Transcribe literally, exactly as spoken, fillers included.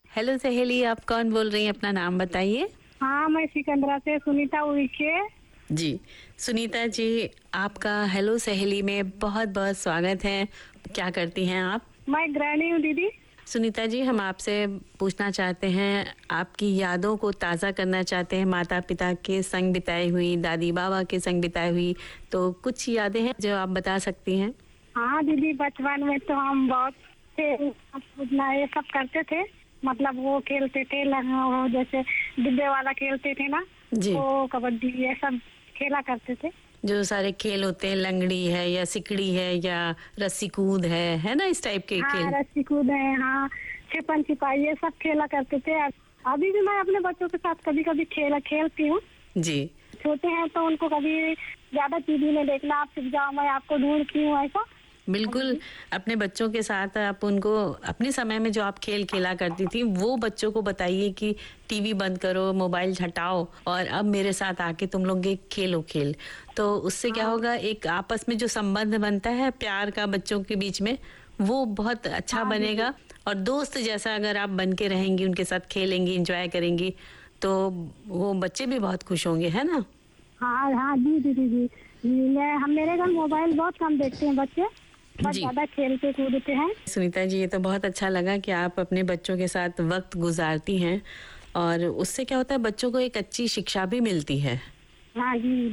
Hello सहेली, आप कौन बोल रही हैं? अपना नाम बताइए। हाँ, मैं सिकंदरा से सुनीता उइके। जी, सुनीता जी, आपका हेलो सहेली में बहुत-बहुत स्वागत है। क्या करती हैं आप? मैं गृहिणी हूँ दीदी। सुनीता जी, हम आपसे पूछना चाहते हैं, आपकी यादों को ताज़ा करना चाहते हैं, माता-पिता के संग बिताई हुई, दादी-बाबा के संग बिताई हुई, तो कुछ यादें हैं जो आप बता सकती हैं? हाँ दीदी, बचपन में तो हम बहुत खेल कूदना ये सब करते थे। मतलब वो खेलते थे लंगा वो जैसे डिब्बे वाला खेलते थे ना, जी। वो कबड्डी ये सब खेला करते थे। जो सारे खेल होते हैं, लंगड़ी है या सिकड़ी है या रस्सी कूद है, है ना इस टाइप के हाँ, खेल? रस्सी कूद है, हाँ, छिपन छिपाई ये सब खेला करते थे। अभी भी मैं अपने बच्चों के साथ कभी कभी खेला खेलती हूँ। जी। छोटे हैं तो उनको कभी ज्यादा टीवी में देखना, आप सीख जाओ, मैं आपको ढूंढती हूँ, ऐसा। बिल्कुल, अपने बच्चों के साथ आप उनको अपने समय में जो आप खेल खेला करती थी, वो बच्चों को बताइए कि टीवी बंद करो, मोबाइल हटाओ और अब मेरे साथ आके तुम लोग ये खेलो खेल। तो उससे क्या हाँ होगा, एक आपस में जो संबंध बनता है प्यार का बच्चों के बीच में, वो बहुत अच्छा हाँ दीदी। बनेगा। और दोस्त जैसा अगर आप बन के रहेंगी, उनके साथ खेलेंगी, एंजॉय करेंगी, तो वो बच्चे भी बहुत खुश होंगे, है ना? हाँ हाँ जी जी जी जी जी, मैं हम मेरे घर मोबाइल बहुत कम देखते हैं बच्चे, बस जी। ज्यादा खेलते कूदते हैं। सुनीता जी, ये तो बहुत अच्छा लगा कि आप अपने बच्चों के साथ वक्त गुजारती हैं और उससे क्या होता है, बच्चों को एक अच्छी शिक्षा भी मिलती है। हाँ जी।